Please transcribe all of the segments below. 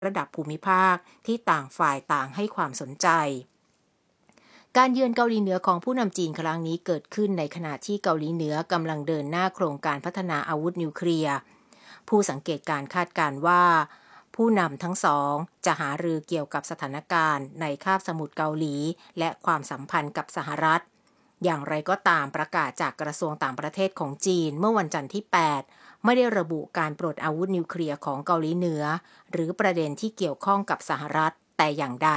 ระดับภูมิภาคที่ต่างฝ่ายต่างให้ความสนใจการเยือนเกาหลีเหนือของผู้นำจีนครั้งนี้เกิดขึ้นในขณะที่เกาหลีเหนือกำลังเดินหน้าโครงการพัฒนาอาวุธนิวเคลียร์ผู้สังเกตการคาดการณ์ว่าผู้นำทั้งสองจะหารือเกี่ยวกับสถานการณ์ในคาบสมุทรเกาหลีและความสัมพันธ์กับสหรัฐอย่างไรก็ตามประกาศจากกระทรวงต่างประเทศของจีนเมื่อวันจันทร์ที่8ไม่ได้ระบุการปลดอาวุธนิวเคลียร์ของเกาหลีเหนือหรือประเด็นที่เกี่ยวข้องกับสหรัฐแต่อย่างใด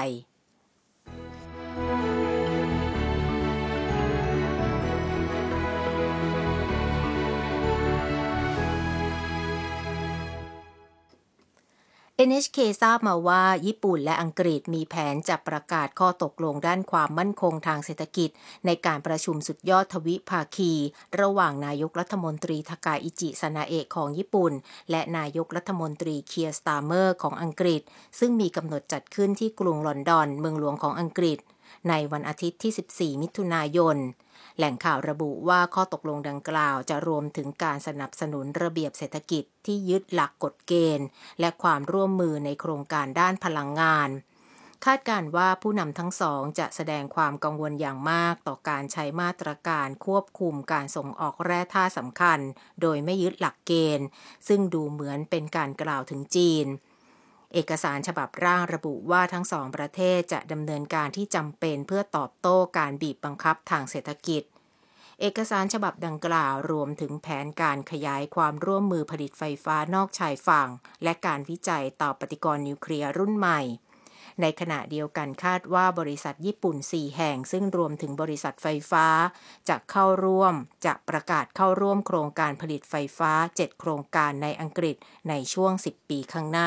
NHK ทราบมาว่าญี่ปุ่นและอังกฤษมีแผนจะประกาศข้อตกลงด้านความมั่นคงทางเศรษฐกิจในการประชุมสุดยอดทวิภาคีระหว่างนายกรัฐมนตรีทากาอิจิ ซานาเอะของญี่ปุ่นและนายกรัฐมนตรีเคียร์ สตาร์เมอร์ของอังกฤษซึ่งมีกำหนดจัดขึ้นที่กรุงลอนดอนเมืองหลวงของอังกฤษในวันอาทิตย์ที่ 14 มิถุนายนแหล่งข่าวระบุว่าข้อตกลงดังกล่าวจะรวมถึงการสนับสนุนระเบียบเศรษฐกิจที่ยึดหลักกฎเกณฑ์และความร่วมมือในโครงการด้านพลังงานคาดการณ์ว่าผู้นำทั้งสองจะแสดงความกังวลอย่างมากต่อการใช้มาตรการควบคุมการส่งออกแร่ธาตุสำคัญโดยไม่ยึดหลักเกณฑ์ซึ่งดูเหมือนเป็นการกล่าวถึงจีนเอกสารฉบับร่างระบุว่าทั้งสองประเทศจะดำเนินการที่จำเป็นเพื่อตอบโต้การบีบบังคับทางเศรษฐกิจเอกสารฉบับดังกล่าวรวมถึงแผนการขยายความร่วมมือผลิตไฟฟ้านอกชายฝั่งและการวิจัยต่อปฏิกรณ์นิวเคลียร์รุ่นใหม่ในขณะเดียวกันคาดว่าบริษัทญี่ปุ่น4แห่งซึ่งรวมถึงบริษัทไฟฟ้าจะประกาศเข้าร่วมโครงการผลิตไฟฟ้า7โครงการในอังกฤษในช่วง10ปีข้างหน้า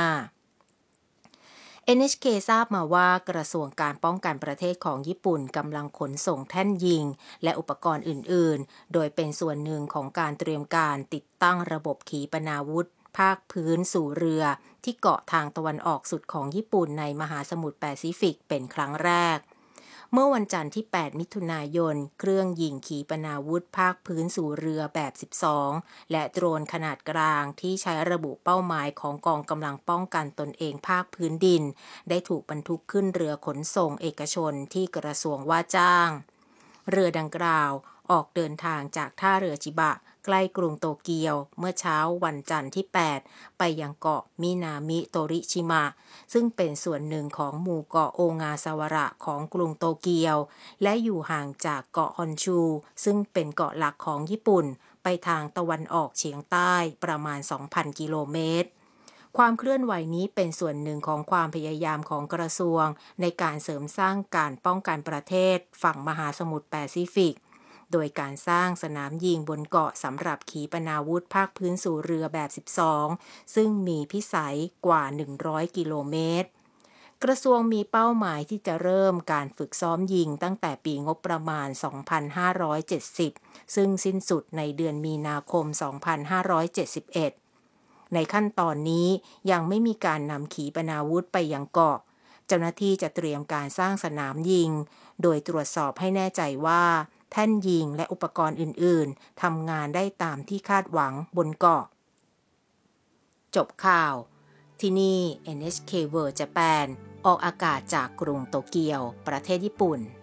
NHK ทราบมาว่ากระทรวงการป้องกันประเทศของญี่ปุ่นกำลังขนส่งแท่นยิงและอุปกรณ์อื่นๆโดยเป็นส่วนหนึ่งของการเตรียมการติดตั้งระบบขีปนาวุธภาคพื้นสู่เรือที่เกาะทางตะวันออกสุดของญี่ปุ่นในมหาสมุทรแปซิฟิกเป็นครั้งแรกเมื่อวันจันทร์ที่8มิถุนายนเครื่องยิงขีปนาวุธภาคพื้นสู่เรือแบบ12และโดรนขนาดกลางที่ใช้ระบุเป้าหมายของกองกำลังป้องกันตนเองภาคพื้นดินได้ถูกบรรทุกขึ้นเรือขนส่งเอกชนที่กระทรวงว่าจ้างเรือดังกล่าวออกเดินทางจากท่าเรือจิบะใกล้กรุงโตเกียวเมื่อเช้าวันจันทร์ที่8ไปยังเกาะมินามิโตริชิมะซึ่งเป็นส่วนหนึ่งของหมู่เกาะโองาซาวาระของกรุงโตเกียวและอยู่ห่างจากเกาะฮอนชูซึ่งเป็นเกาะหลักของญี่ปุ่นไปทางตะวันออกเฉียงใต้ประมาณ 2,000 กิโลเมตรความเคลื่อนไหวนี้เป็นส่วนหนึ่งของความพยายามของกระทรวงในการเสริมสร้างการป้องกันประเทศฝั่งมหาสมุทรแปซิฟิกโดยการสร้างสนามยิงบนเกาะสำหรับขีปนาวุธภาคพื้นสู่เรือแบบ12ซึ่งมีพิสัยกว่า100กิโลเมตรกระทรวงมีเป้าหมายที่จะเริ่มการฝึกซ้อมยิงตั้งแต่ปีงบประมาณ 2570 ซึ่งสิ้นสุดในเดือนมีนาคม 2571 ในขั้นตอนนี้ยังไม่มีการนำขีปนาวุธไปยังเกาะเจ้าหน้าที่จะเตรียมการสร้างสนามยิงโดยตรวจสอบให้แน่ใจว่าแท่นยิงและอุปกรณ์อื่นๆทำงานได้ตามที่คาดหวังบนเกาะจบข่าวที่นี่ NHK World Japan ออกอากาศจากกรุงโตเกียวประเทศญี่ปุ่น